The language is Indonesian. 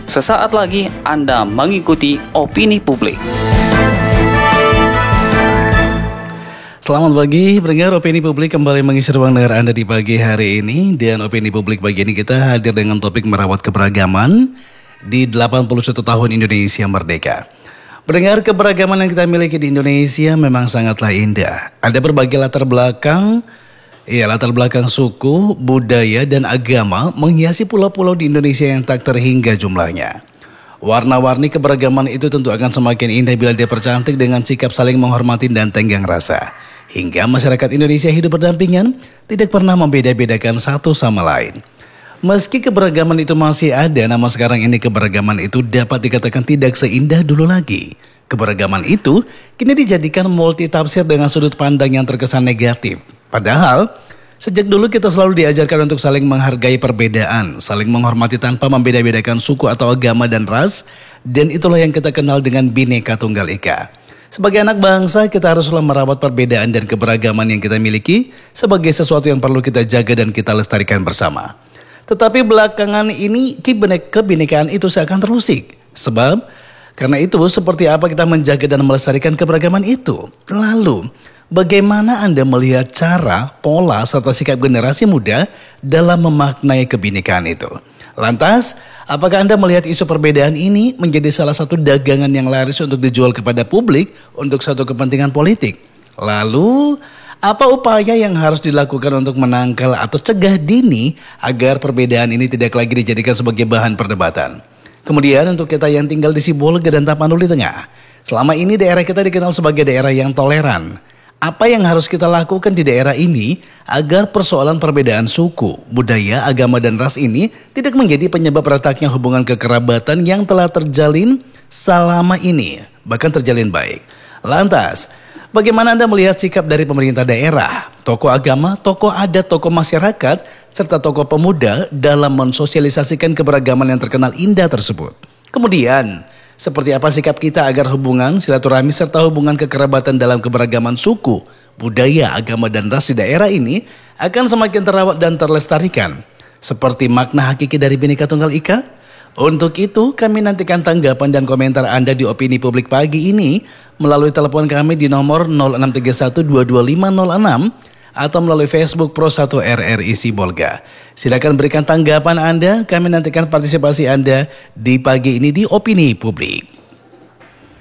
Sesaat lagi Anda mengikuti Opini Publik. Selamat pagi, pendengar Opini Publik kembali mengisi ruang dengar Anda di pagi hari ini. Dan Opini Publik pagi ini kita hadir dengan topik merawat keberagaman di 81 tahun Indonesia Merdeka. Pendengar, keberagaman yang kita miliki di Indonesia memang sangatlah indah. Ada berbagai latar belakang suku, budaya, dan agama menghiasi pulau-pulau di Indonesia yang tak terhingga jumlahnya. Warna-warni keberagaman itu tentu akan semakin indah bila dipercantik dengan sikap saling menghormati dan tenggang rasa. Hingga masyarakat Indonesia hidup berdampingan, tidak pernah membeda-bedakan satu sama lain. Meski keberagaman itu masih ada, namun sekarang ini keberagaman itu dapat dikatakan tidak seindah dulu lagi. Keberagaman itu kini dijadikan multitafsir dengan sudut pandang yang terkesan negatif. Padahal, sejak dulu kita selalu diajarkan untuk saling menghargai perbedaan, saling menghormati tanpa membeda-bedakan suku atau agama dan ras, dan itulah yang kita kenal dengan Bhinneka Tunggal Ika. Sebagai anak bangsa, kita haruslah merawat perbedaan dan keberagaman yang kita miliki sebagai sesuatu yang perlu kita jaga dan kita lestarikan bersama. Tetapi belakangan ini kebinekaan itu seakan terusik. Sebab, karena itu seperti apa kita menjaga dan melestarikan keberagaman itu? Lalu, bagaimana Anda melihat cara, pola, serta sikap generasi muda dalam memaknai kebinekaan itu? Lantas, apakah Anda melihat isu perbedaan ini menjadi salah satu dagangan yang laris untuk dijual kepada publik untuk satu kepentingan politik? Lalu, apa upaya yang harus dilakukan untuk menangkal atau cegah dini agar perbedaan ini tidak lagi dijadikan sebagai bahan perdebatan? Kemudian untuk kita yang tinggal di Sibolga dan Tapanuli Tengah, selama ini daerah kita dikenal sebagai daerah yang toleran. Apa yang harus kita lakukan di daerah ini agar persoalan perbedaan suku, budaya, agama, dan ras ini tidak menjadi penyebab retaknya hubungan kekerabatan yang telah terjalin selama ini, bahkan terjalin baik. Lantas, bagaimana Anda melihat sikap dari pemerintah daerah, tokoh agama, tokoh adat, tokoh masyarakat, serta tokoh pemuda dalam mensosialisasikan keberagaman yang terkenal indah tersebut? Kemudian, seperti apa sikap kita agar hubungan, silaturahmi, serta hubungan kekerabatan dalam keberagaman suku, budaya, agama, dan ras di daerah ini akan semakin terawat dan terlestarikan? Seperti makna hakiki dari Bhinneka Tunggal Ika? Untuk itu, kami nantikan tanggapan dan komentar Anda di Opini Publik pagi ini melalui telepon kami di nomor 0631225006 atau melalui Facebook Pro 1 RRI Sibolga. Silakan berikan tanggapan Anda, kami nantikan partisipasi Anda di pagi ini di Opini Publik.